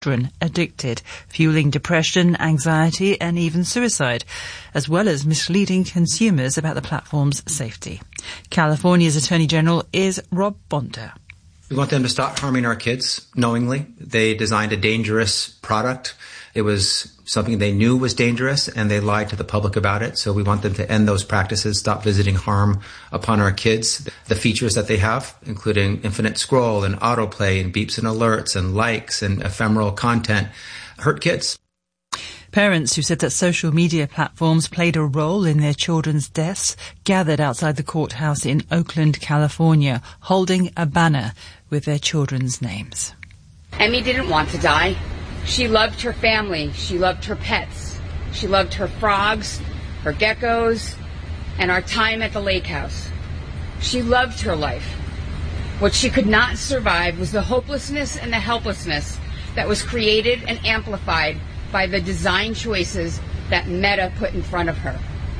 children addicted, fueling depression, anxiety and even suicide, as well as misleading consumers about the platform's safety. California's Attorney General is Rob Bonta. We want them to stop harming our kids knowingly. They designed a dangerous product. It was something they knew was dangerous, and they lied to the public about it. So we want them to end those practices, stop visiting harm upon our kids. The features that they have, including infinite scroll and autoplay and beeps and alerts and likes and ephemeral content, hurt kids. Parents who said that social media platforms played a role in their children's deaths gathered outside the courthouse in Oakland, California, holding a banner with their children's names. Emmy didn't want to die. She loved her family. She loved her pets. She loved her frogs, her geckos, and our time at the lake house. She loved her life. What she could not survive was the hopelessness and the helplessness that was created and amplified by the design choices that Meta put in front of her.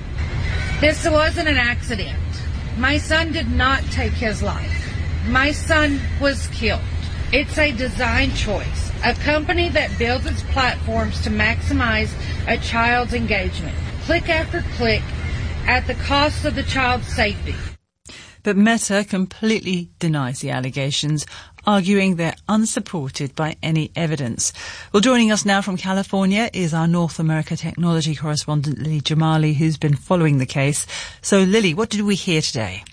This wasn't an accident. My son did not take his life. My son was killed. It's a design choice. A company that builds its platforms to maximize a child's engagement, click after click, at the cost of the child's safety. But Meta completely denies the allegations, arguing they're unsupported by any evidence. Well, joining us now from California is our North America technology correspondent, Lily Jamali, who's been following the case. So, Lily, what did we hear today?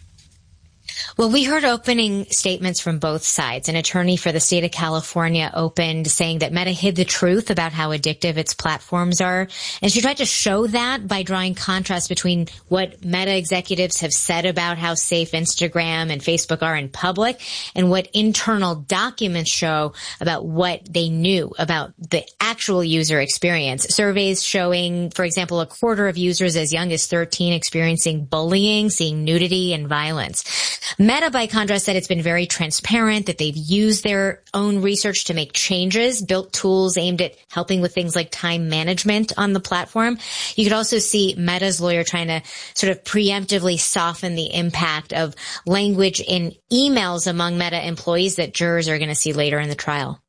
Well, we heard opening statements from both sides. An attorney for the state of California opened saying that Meta hid the truth about how addictive its platforms are. And she tried to show that by drawing contrast between what Meta executives have said about how safe Instagram and Facebook are in public and what internal documents show about what they knew about the actual user experience. Surveys showing, for example, a quarter of users as young as 13 experiencing bullying, seeing nudity and violence. Meta, by contrast, said it's been very transparent, that they've used their own research to make changes, built tools aimed at helping with things like time management on the platform. You could also see Meta's lawyer trying to sort of preemptively soften the impact of language in emails among Meta employees that jurors are going to see later in the trial.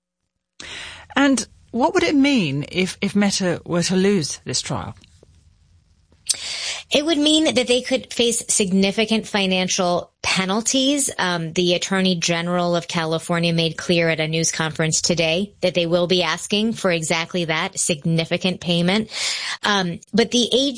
And what would it mean if Meta were to lose this trial? It would mean that they could face significant financial penalties. The Attorney General of California made clear at a news conference today that they will be asking for exactly that, significant payment. But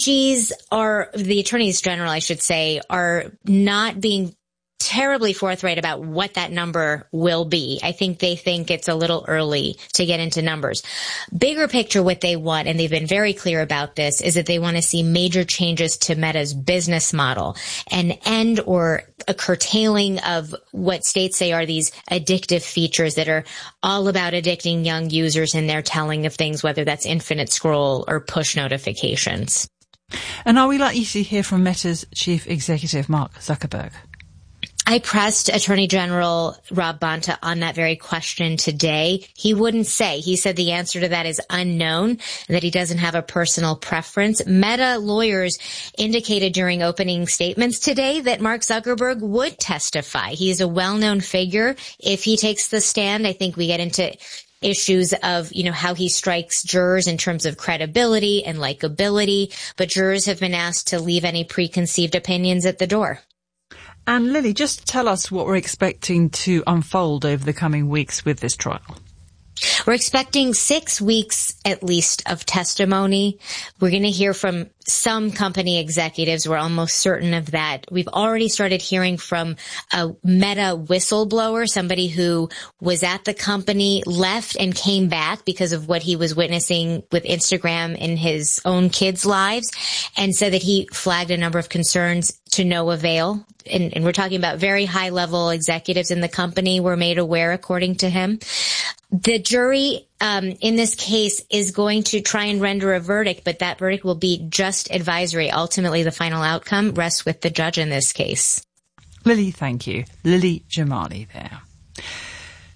the Attorneys General, I should say, are not being terribly forthright about what that number will be. I think they think it's a little early to get into numbers. Bigger picture, what they want, and they've been very clear about this, is that they want to see major changes to Meta's business model, an end or a curtailing of what states say are these addictive features that are all about addicting young users in their telling of things, whether that's infinite scroll or push notifications. And are we likely to hear from Meta's chief executive, Mark Zuckerberg? I pressed Attorney General Rob Bonta on that very question today. He wouldn't say. He said the answer to that is unknown and that he doesn't have a personal preference. Meta lawyers indicated during opening statements today that Mark Zuckerberg would testify. He's a well-known figure. If he takes the stand, I think we get into issues of, how he strikes jurors in terms of credibility and likability. But jurors have been asked to leave any preconceived opinions at the door. And Lily, just tell us what we're expecting to unfold over the coming weeks with this trial. We're expecting 6 weeks at least of testimony. We're going to hear from some company executives. We're almost certain of that. We've already started hearing from a Meta whistleblower, somebody who was at the company, left and came back because of what he was witnessing with Instagram in his own kids' lives, and said that he flagged a number of concerns to no avail. And we're talking about very high-level executives in the company were made aware, according to him. The jury in this case is going to try and render a verdict, but that verdict will be just advisory. Ultimately, the final outcome rests with the judge in this case. Lily, thank you. Lily Jamali there.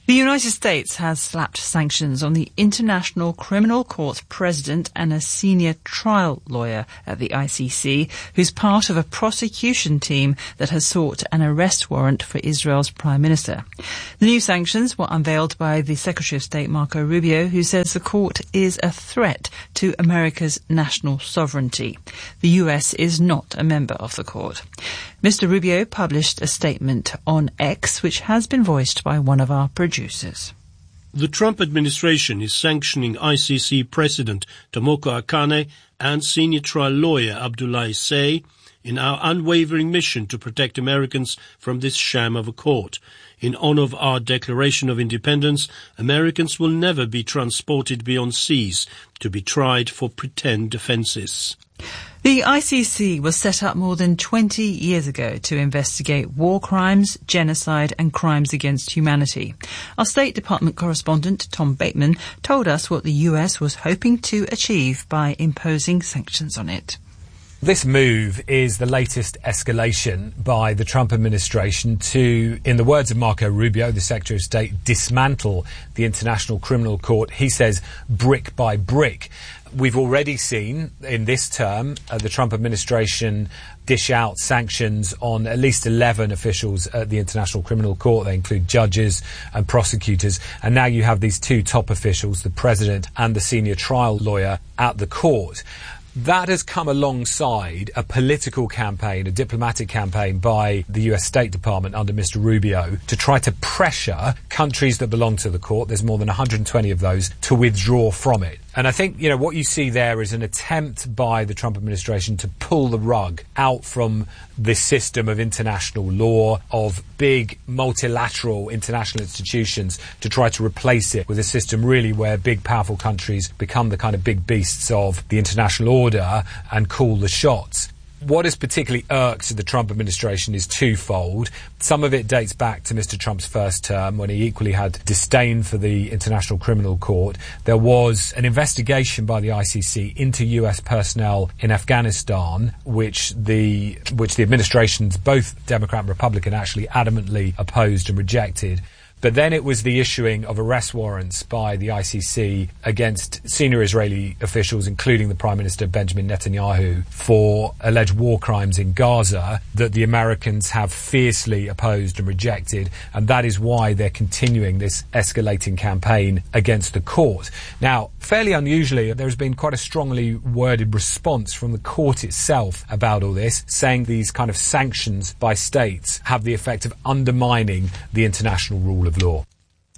The United States has slapped sanctions on the International Criminal Court's president and a senior trial lawyer at the ICC, who's part of a prosecution team that has sought an arrest warrant for Israel's Prime Minister. The new sanctions were unveiled by the Secretary of State Marco Rubio, who says the court is a threat to America's national sovereignty. The US is not a member of the court. Mr. Rubio published a statement on X, which has been voiced by one of our producers. The Trump administration is sanctioning ICC President Tomoko Akane and senior trial lawyer Abdoulaye Seye in our unwavering mission to protect Americans from this sham of a court. In honor of our Declaration of Independence, Americans will never be transported beyond seas to be tried for pretend offences. The ICC was set up more than 20 years ago to investigate war crimes, genocide and crimes against humanity. Our State Department correspondent, Tom Bateman, told us what the US was hoping to achieve by imposing sanctions on it. This move is the latest escalation by the Trump administration to, in the words of Marco Rubio, the Secretary of State, dismantle the International Criminal Court, he says, brick by brick. We've already seen in this term the Trump administration dish out sanctions on at least 11 officials at the International Criminal Court. They include judges and prosecutors. And now you have these two top officials, the president and the senior trial lawyer at the court. That has come alongside a political campaign, a diplomatic campaign by the US State Department under Mr. Rubio to try to pressure countries that belong to the court, there's more than 120 of those, to withdraw from it. And I think, what you see there is an attempt by the Trump administration to pull the rug out from this system of international law, of big multilateral international institutions, to try to replace it with a system really where big powerful countries become the kind of big beasts of the international order and call the shots. What has particularly irked the Trump administration is twofold. Some of it dates back to Mr. Trump's first term, when he equally had disdain for the International Criminal Court. There was an investigation by the ICC into US personnel in Afghanistan, which the administrations, both Democrat and Republican, actually adamantly opposed and rejected. But then it was the issuing of arrest warrants by the ICC against senior Israeli officials, including the Prime Minister Benjamin Netanyahu, for alleged war crimes in Gaza that the Americans have fiercely opposed and rejected. And that is why they're continuing this escalating campaign against the court. Now, fairly unusually, there has been quite a strongly worded response from the court itself about all this, saying these kind of sanctions by states have the effect of undermining the international rule of law.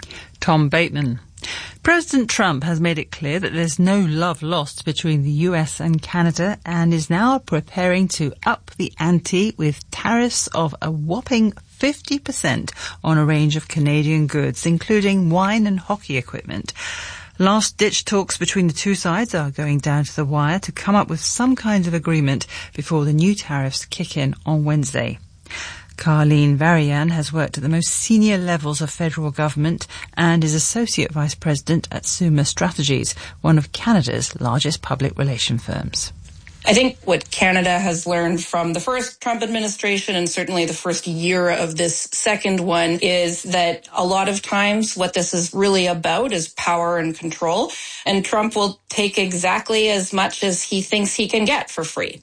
Tom Bateman. President Trump has made it clear that there's no love lost between the US and Canada and is now preparing to up the ante with tariffs of a whopping 50% on a range of Canadian goods, including wine and hockey equipment. Last-ditch talks between the two sides are going down to the wire to come up with some kind of agreement before the new tariffs kick in on Wednesday. Carleen Varian has worked at the most senior levels of federal government and is Associate Vice President at Summa Strategies, one of Canada's largest public relation firms. I think what Canada has learned from the first Trump administration and certainly the first year of this second one is that a lot of times what this is really about is power and control, and Trump will take exactly as much as he thinks he can get for free.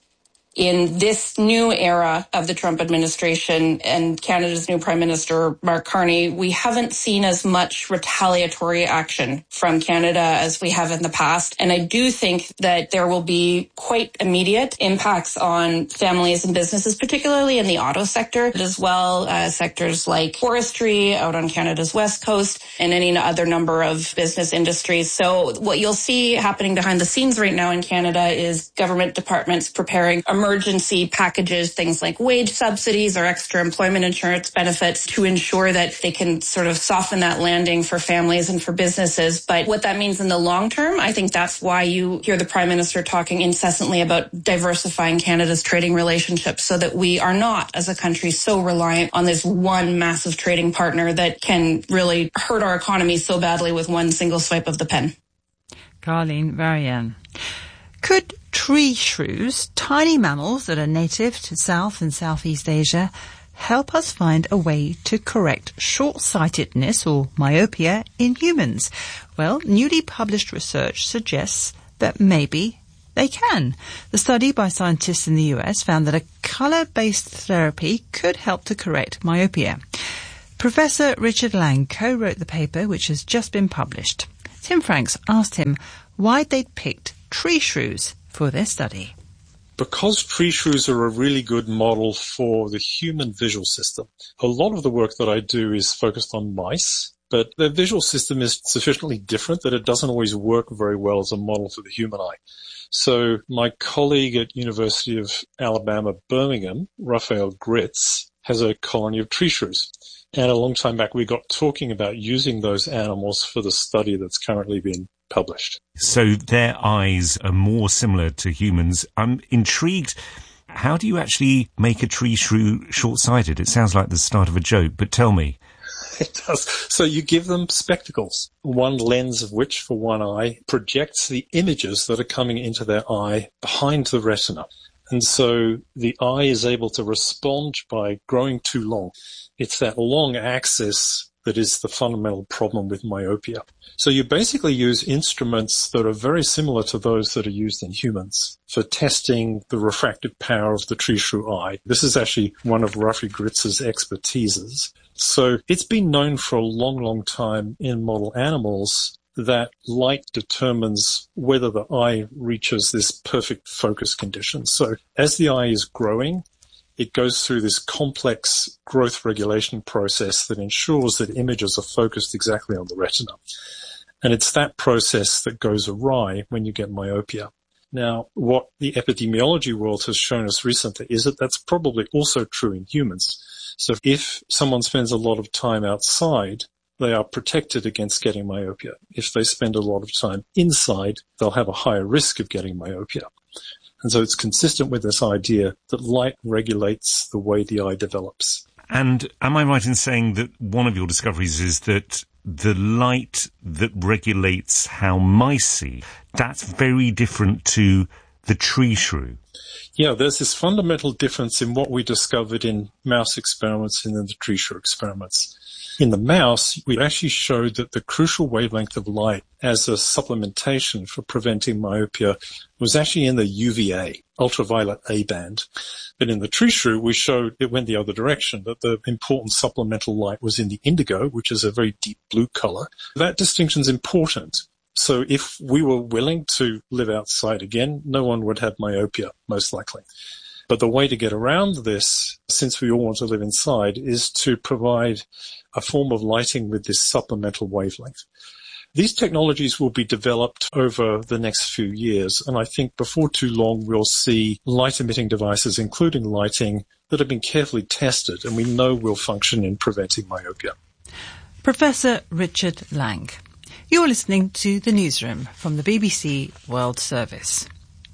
In this new era of the Trump administration and Canada's new Prime Minister, Mark Carney, we haven't seen as much retaliatory action from Canada as we have in the past. And I do think that there will be quite immediate impacts on families and businesses, particularly in the auto sector, as well as sectors like forestry out on Canada's west coast and any other number of business industries. So what you'll see happening behind the scenes right now in Canada is government departments preparing emergency packages, things like wage subsidies or extra employment insurance benefits to ensure that they can sort of soften that landing for families and for businesses. But what that means in the long term, I think that's why you hear the Prime Minister talking incessantly about diversifying Canada's trading relationships so that we are not, as a country, so reliant on this one massive trading partner that can really hurt our economy so badly with one single swipe of the pen. Carleen Varian. Could tree shrews, tiny mammals that are native to South and Southeast Asia, help us find a way to correct short-sightedness or myopia in humans? Well, newly published research suggests that maybe they can. The study by scientists in the US found that a colour-based therapy could help to correct myopia. Professor Richard Lang co-wrote the paper, which has just been published. Tim Franks asked him why they'd picked tree shrews for their study. Because tree shrews are a really good model for the human visual system, a lot of the work that I do is focused on mice, but their visual system is sufficiently different that it doesn't always work very well as a model for the human eye. So my colleague at University of Alabama, Birmingham, Raphael Gritz, has a colony of tree shrews. And a long time back, we got talking about using those animals for the study that's currently been published. So their eyes are more similar to humans. I'm intrigued. How do you actually make a tree shrew short-sighted? It sounds like the start of a joke, but tell me. It does. So you give them spectacles, one lens of which for one eye projects the images that are coming into their eye behind the retina. And so the eye is able to respond by growing too long. It's that long axis that is the fundamental problem with myopia. So you basically use instruments that are very similar to those that are used in humans for testing the refractive power of the tree shrew eye. This is actually one of Rafi Gritz's expertises. So it's been known for a long, long time in model animals that light determines whether the eye reaches this perfect focus condition. So as the eye is growing, it goes through this complex growth regulation process that ensures that images are focused exactly on the retina. And it's that process that goes awry when you get myopia. Now, what the epidemiology world has shown us recently is that that's probably also true in humans. So if someone spends a lot of time outside, they are protected against getting myopia. If they spend a lot of time inside, they'll have a higher risk of getting myopia. And so it's consistent with this idea that light regulates the way the eye develops. And am I right in saying that one of your discoveries is that the light that regulates how mice see, that's very different to the tree shrew? Yeah, there's this fundamental difference in what we discovered in mouse experiments and in the tree shrew experiments. In the mouse, we actually showed that the crucial wavelength of light as a supplementation for preventing myopia was actually in the UVA, ultraviolet A band. But in the tree shrew, we showed it went the other direction, that the important supplemental light was in the indigo, which is a very deep blue color. That distinction is important. So if we were willing to live outside again, no one would have myopia, most likely. But the way to get around this, since we all want to live inside, is to provide a form of lighting with this supplemental wavelength. These technologies will be developed over the next few years, and I think before too long we'll see light-emitting devices, including lighting, that have been carefully tested and we know will function in preventing myopia. Professor Richard Lang. You're listening to The Newsroom from the BBC World Service.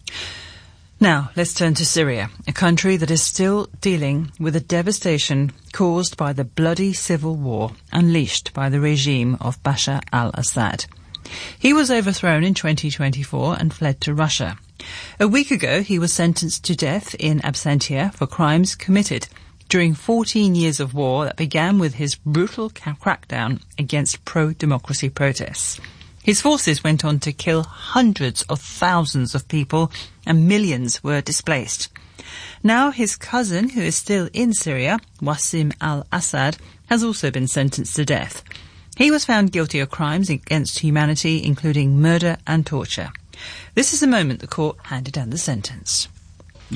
Now, let's turn to Syria, a country that is still dealing with the devastation caused by the bloody civil war unleashed by the regime of Bashar al-Assad. He was overthrown in 2024 and fled to Russia. A week ago, he was sentenced to death in absentia for crimes committed during 14 years of war that began with his brutal crackdown against pro-democracy protests. His forces went on to kill hundreds of thousands of people and millions were displaced. Now his cousin, who is still in Syria, Wassim al-Assad, has also been sentenced to death. He was found guilty of crimes against humanity, including murder and torture. This is the moment the court handed down the sentence. In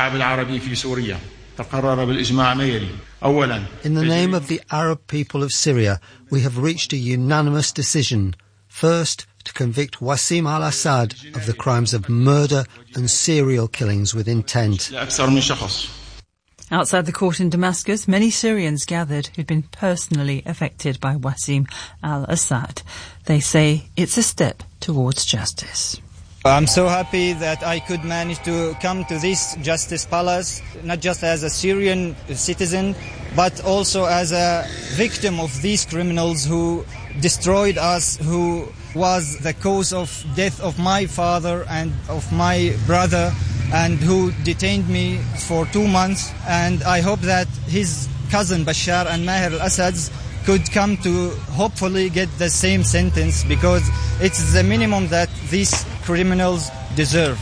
the name of the Arab people of Syria, we have reached a unanimous decision. First, to convict Wassim al-Assad of the crimes of murder and serial killings with intent. Outside the court in Damascus, many Syrians gathered who'd been personally affected by Wassim al-Assad. They say it's a step towards justice. I'm so happy that I could manage to come to this Justice Palace, not just as a Syrian citizen, but also as a victim of these criminals who destroyed us, who was the cause of death of my father and of my brother, and who detained me for 2 months. And I hope that his cousin Bashar and Maher al-Assad could come to hopefully get the same sentence, because it's the minimum that these criminals deserve.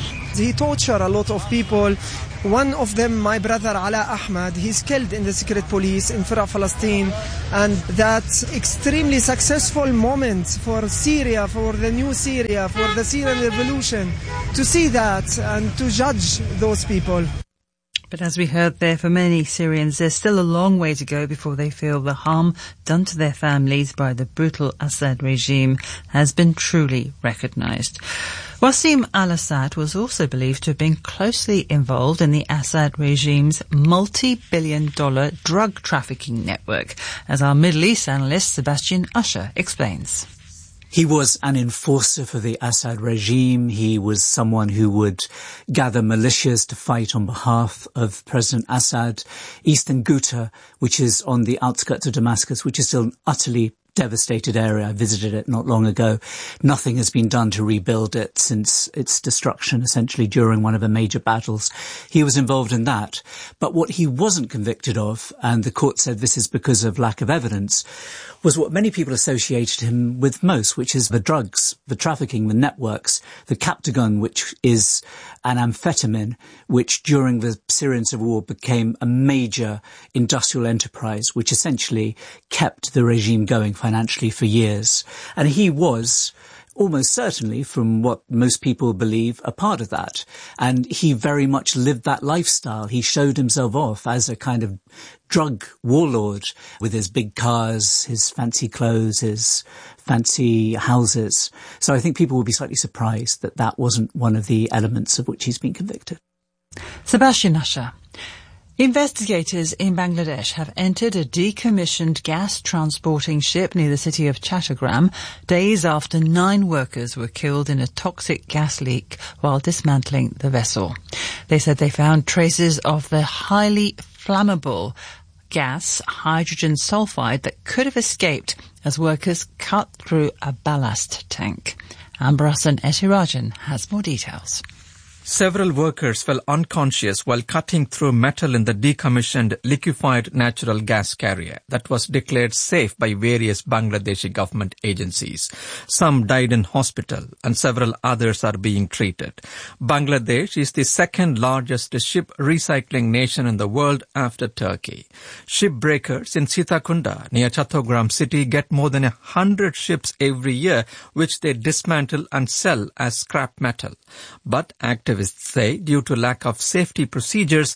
He tortured a lot of people. One of them, my brother Ala Ahmad, he's killed in the secret police in Farah, Palestine. And that's extremely successful moment for Syria, for the new Syria, for the Syrian revolution, to see that and to judge those people. But as we heard there, for many Syrians, there's still a long way to go before they feel the harm done to their families by the brutal Assad regime has been truly recognised. Wassim al-Assad was also believed to have been closely involved in the Assad regime's multi-billion-dollar drug trafficking network, as our Middle East analyst Sebastian Usher explains. He was an enforcer for the Assad regime. He was someone who would gather militias to fight on behalf of President Assad. Eastern Ghouta, which is on the outskirts of Damascus, which is still an utterly devastated area. I visited it not long ago. Nothing has been done to rebuild it since its destruction, essentially during one of the major battles. He was involved in that. But what he wasn't convicted of, and the court said this is because of lack of evidence, was what many people associated him with most, which is the drugs, the trafficking, the networks, the Captagon, which is an amphetamine, which during the Syrian civil war became a major industrial enterprise, which essentially kept the regime going financially for years. And he was almost certainly, from what most people believe, a part of that. And he very much lived that lifestyle. He showed himself off as a kind of drug warlord with his big cars, his fancy clothes, his fancy houses. So I think people will be slightly surprised that that wasn't one of the elements of which he's been convicted. Sebastian Usher. Investigators in Bangladesh have entered a decommissioned gas transporting ship near the city of Chattogram days after 9 workers were killed in a toxic gas leak while dismantling the vessel. They said they found traces of the highly flammable gas, hydrogen sulfide, that could have escaped as workers cut through a ballast tank. Ambrasan Etirajan has more details. Several workers fell unconscious while cutting through metal in the decommissioned liquefied natural gas carrier that was declared safe by various Bangladeshi government agencies. Some died in hospital and several others are being treated. Bangladesh is the second largest ship recycling nation in the world after Turkey. Shipbreakers in Sitakunda near Chattogram city get more than 100 ships every year, which they dismantle and sell as scrap metal. But activists say due to lack of safety procedures,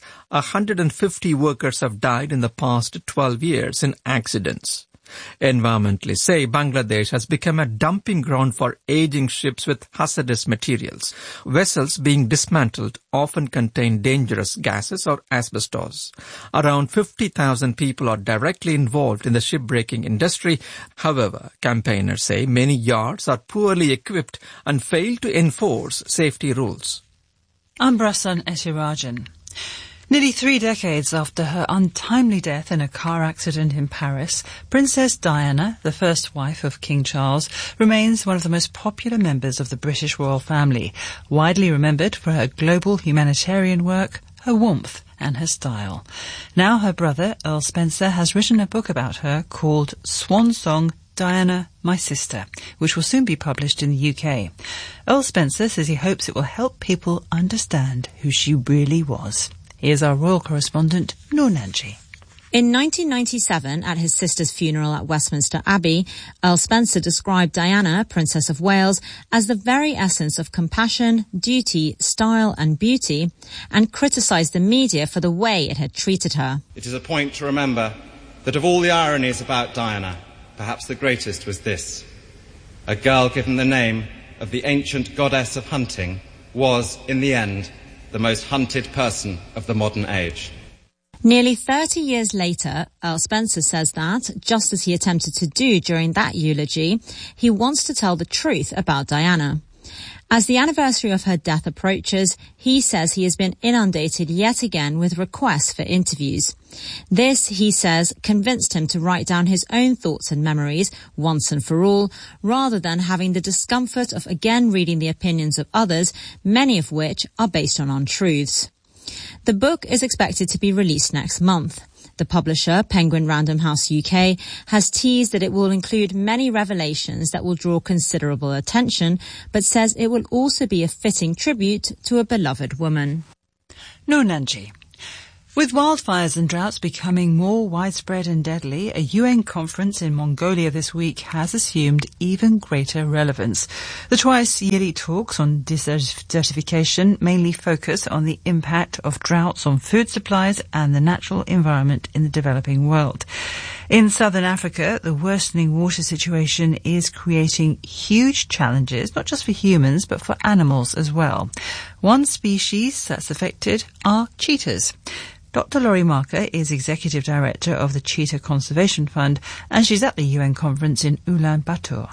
150 workers have died in the past 12 years in accidents. Environmentalists say Bangladesh has become a dumping ground for aging ships with hazardous materials. Vessels being dismantled often contain dangerous gases or asbestos. Around 50,000 people are directly involved in the shipbreaking industry. However, campaigners say many yards are poorly equipped and fail to enforce safety rules. Ambrasan Etirajan. Nearly 3 decades after her untimely death in a car accident in Paris, Princess Diana, the first wife of King Charles, remains one of the most popular members of the British royal family, widely remembered for her global humanitarian work, her warmth and her style. Now her brother, Earl Spencer, has written a book about her called Swan Song, Diana, My Sister, which will soon be published in the UK. Earl Spencer says he hopes it will help people understand who she really was. Here's our royal correspondent, Noor Nanji. In 1997, at his sister's funeral at Westminster Abbey, Earl Spencer described Diana, Princess of Wales, as the very essence of compassion, duty, style and beauty, and criticised the media for the way it had treated her. It is a point to remember that of all the ironies about Diana, perhaps the greatest was this. A girl given the name of the ancient goddess of hunting was, in the end, the most hunted person of the modern age. Nearly 30 years later, Earl Spencer says that, just as he attempted to do during that eulogy, he wants to tell the truth about Diana. As the anniversary of her death approaches, he says he has been inundated yet again with requests for interviews. This, he says, convinced him to write down his own thoughts and memories once and for all, rather than having the discomfort of again reading the opinions of others, many of which are based on untruths. The book is expected to be released next month. The publisher, Penguin Random House UK, has teased that it will include many revelations that will draw considerable attention, but says it will also be a fitting tribute to a beloved woman. Noor Nanji. With wildfires and droughts becoming more widespread and deadly, a UN conference in Mongolia this week has assumed even greater relevance. The twice-yearly talks on desertification mainly focus on the impact of droughts on food supplies and the natural environment in the developing world. In southern Africa, the worsening water situation is creating huge challenges, not just for humans, but for animals as well. One species that's affected are cheetahs. Dr. Laurie Marker is Executive Director of the Cheetah Conservation Fund, and she's at the UN conference in Ulaanbaatar.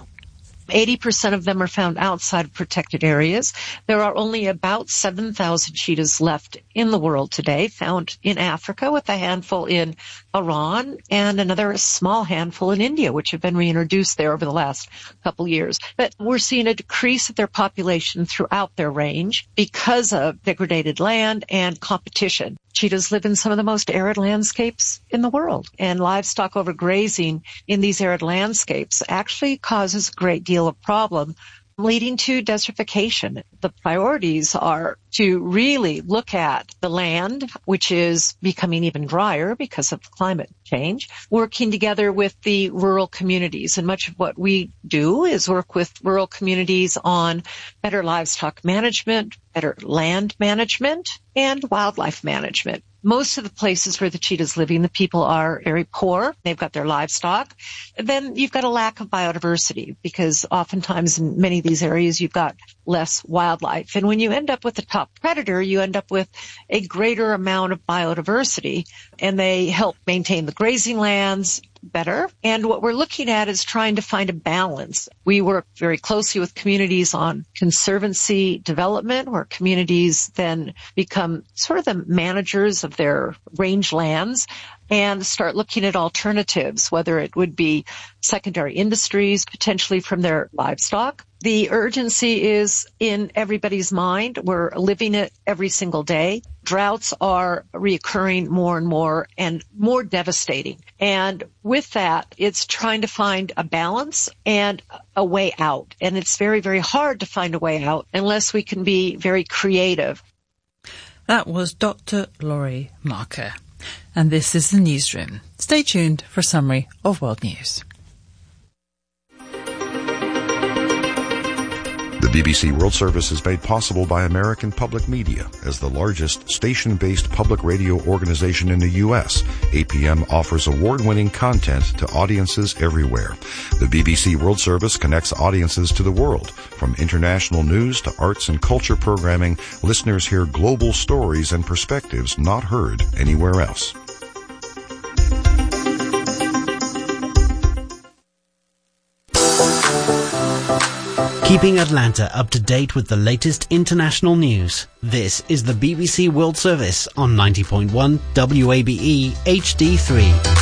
80% of them are found outside of protected areas. There are only about 7,000 cheetahs left in the world today, found in Africa, with a handful in Iran and another small handful in India, which have been reintroduced there over the last couple years. But we're seeing a decrease of their population throughout their range because of degraded land and competition. Cheetahs live in some of the most arid landscapes in the world, and livestock overgrazing in these arid landscapes actually causes a great deal of problem, leading to desertification. The priorities are to really look at the land, which is becoming even drier because of climate change, working together with the rural communities. And much of what we do is work with rural communities on better livestock management, better land management, and wildlife management. Most of the places where the cheetahs living, the people are very poor. They've got their livestock. And then you've got a lack of biodiversity because oftentimes in many of these areas you've got less wildlife. And when you end up with a top predator, you end up with a greater amount of biodiversity, and they help maintain the grazing lands better. And what we're looking at is trying to find a balance. We work very closely with communities on conservancy development, where communities then become sort of the managers of their range lands and start looking at alternatives, whether it would be secondary industries, potentially from their livestock. The urgency is in everybody's mind. We're living it every single day. Droughts are reoccurring more and more devastating. And with that, it's trying to find a balance and a way out. And it's very, very hard to find a way out unless we can be very creative. That was Dr. Laurie Marker. And this is the Newsroom. Stay tuned for a summary of world news. The BBC World Service is made possible by American Public Media. As the largest station-based public radio organization in the U.S., APM offers award-winning content to audiences everywhere. The BBC World Service connects audiences to the world. From international news to arts and culture programming, listeners hear global stories and perspectives not heard anywhere else. Keeping Atlanta up to date with the latest international news. This is the BBC World Service on 90.1 WABE HD3.